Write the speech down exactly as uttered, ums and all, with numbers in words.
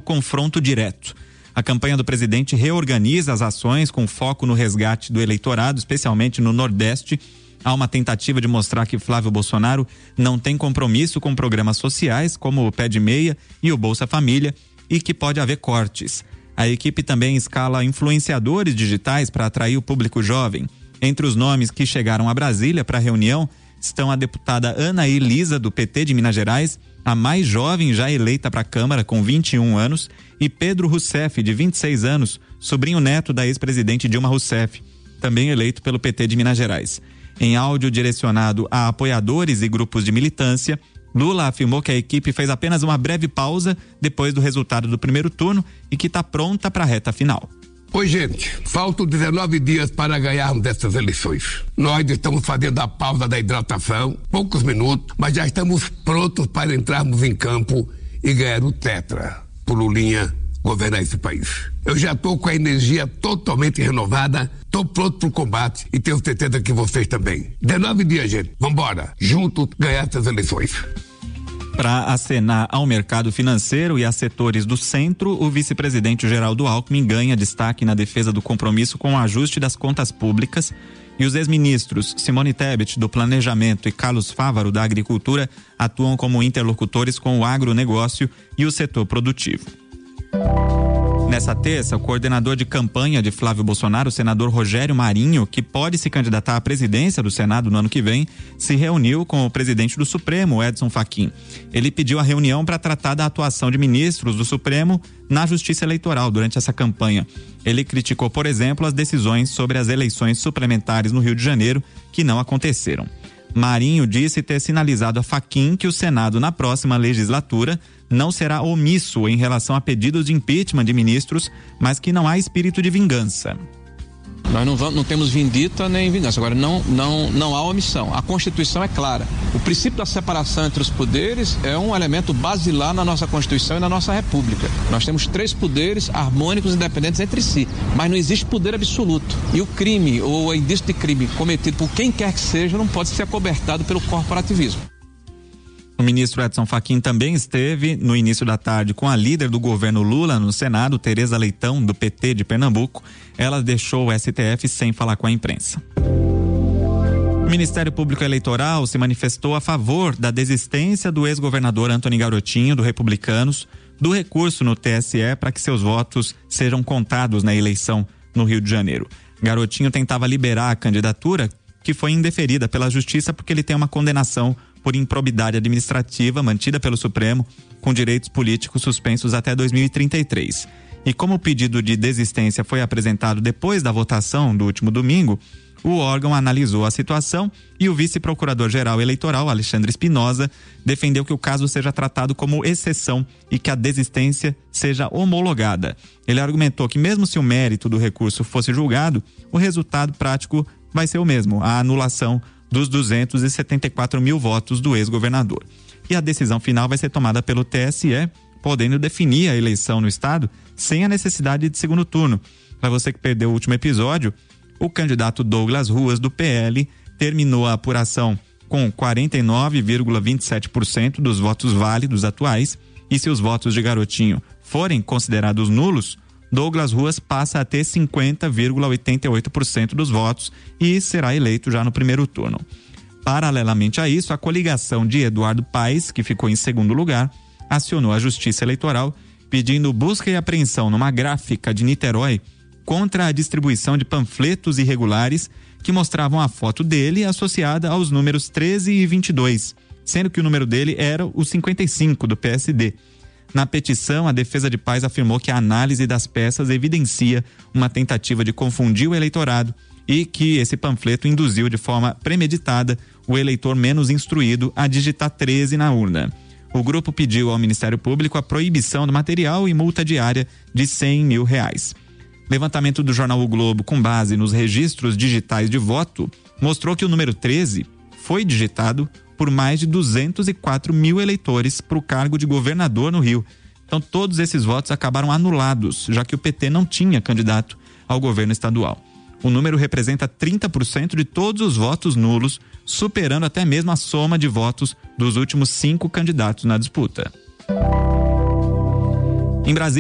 confronto direto. A campanha do presidente reorganiza as ações com foco no resgate do eleitorado, especialmente no Nordeste. Há uma tentativa de mostrar que Flávio Bolsonaro não tem compromisso com programas sociais, como o Pé de Meia e o Bolsa Família, e que pode haver cortes. A equipe também escala influenciadores digitais para atrair o público jovem. Entre os nomes que chegaram a Brasília para a reunião estão a deputada Anaí Lisa, do P T de Minas Gerais, a mais jovem já eleita para a Câmara, com vinte e um anos, e Pedro Rousseff, de vinte e seis anos, sobrinho neto da ex-presidente Dilma Rousseff, também eleito pelo P T de Minas Gerais. Em áudio direcionado a apoiadores e grupos de militância, Lula afirmou que a equipe fez apenas uma breve pausa depois do resultado do primeiro turno e que está pronta para a reta final. Oi, gente, faltam dezenove dias para ganharmos essas eleições. Nós estamos fazendo a pausa da hidratação, poucos minutos, mas já estamos prontos para entrarmos em campo e ganhar o tetra, por Lulinha governar esse país. Eu já estou com a energia totalmente renovada, estou pronto para o combate e tenho certeza que vocês também. dezenove dias, gente, vambora, juntos ganhar essas eleições. Para acenar ao mercado financeiro e a setores do centro, o vice-presidente Geraldo Alckmin ganha destaque na defesa do compromisso com o ajuste das contas públicas, e os ex-ministros Simone Tebet, do Planejamento, e Carlos Fávaro, da Agricultura, atuam como interlocutores com o agronegócio e o setor produtivo. Nessa terça, o coordenador de campanha de Flávio Bolsonaro, o senador Rogério Marinho, que pode se candidatar à presidência do Senado no ano que vem, se reuniu com o presidente do Supremo, Edson Fachin. Ele pediu a reunião para tratar da atuação de ministros do Supremo na Justiça Eleitoral durante essa campanha. Ele criticou, por exemplo, as decisões sobre as eleições suplementares no Rio de Janeiro, que não aconteceram. Marinho disse ter sinalizado a Fachin que o Senado, na próxima legislatura, não será omisso em relação a pedidos de impeachment de ministros, mas que não há espírito de vingança. Nós não, vamos, não temos vindita nem vingança. Agora, não, não, não há omissão. A Constituição é clara. O princípio da separação entre os poderes é um elemento basilar na nossa Constituição e na nossa República. Nós temos três poderes harmônicos e independentes entre si, mas não existe poder absoluto. E o crime ou o indício de crime cometido por quem quer que seja não pode ser acobertado pelo corporativismo. O ministro Edson Fachin também esteve no início da tarde com a líder do governo Lula no Senado, Tereza Leitão, do P T de Pernambuco. Ela deixou o S T F sem falar com a imprensa. O Ministério Público Eleitoral se manifestou a favor da desistência do ex-governador Antony Garotinho, do Republicanos, do recurso no T S E para que seus votos sejam contados na eleição no Rio de Janeiro. Garotinho tentava liberar a candidatura, que foi indeferida pela Justiça porque ele tem uma condenação por improbidade administrativa mantida pelo Supremo, com direitos políticos suspensos até dois mil e trinta e três. E como o pedido de desistência foi apresentado depois da votação do último domingo, o órgão analisou a situação e o vice-procurador-geral eleitoral, Alexandre Espinosa, defendeu que o caso seja tratado como exceção e que a desistência seja homologada. Ele argumentou que mesmo se o mérito do recurso fosse julgado, o resultado prático vai ser o mesmo, a anulação dos duzentos e setenta e quatro mil votos do ex-governador. E a decisão final vai ser tomada pelo T S E, podendo definir a eleição no estado sem a necessidade de segundo turno. Para você que perdeu o último episódio, o candidato Douglas Ruas, do P L, terminou a apuração com quarenta e nove vírgula vinte e sete por cento dos votos válidos atuais, e se os votos de Garotinho forem considerados nulos, Douglas Ruas passa a ter cinquenta vírgula oitenta e oito por cento dos votos e será eleito já no primeiro turno. Paralelamente a isso, a coligação de Eduardo Paes, que ficou em segundo lugar, acionou a Justiça Eleitoral pedindo busca e apreensão numa gráfica de Niterói contra a distribuição de panfletos irregulares que mostravam a foto dele associada aos números treze e vinte e dois, sendo que o número dele era o cinquenta e cinco do P S D. Na petição, a defesa de Paes afirmou que a análise das peças evidencia uma tentativa de confundir o eleitorado e que esse panfleto induziu de forma premeditada o eleitor menos instruído a digitar treze na urna. O grupo pediu ao Ministério Público a proibição do material e multa diária de cem mil reais. Levantamento do jornal O Globo, com base nos registros digitais de voto, mostrou que o número treze foi digitado por mais de duzentos e quatro mil eleitores para o cargo de governador no Rio. Então todos esses votos acabaram anulados, já que o P T não tinha candidato ao governo estadual. O número representa trinta por cento de todos os votos nulos, superando até mesmo a soma de votos dos últimos cinco candidatos na disputa. Em Brasília,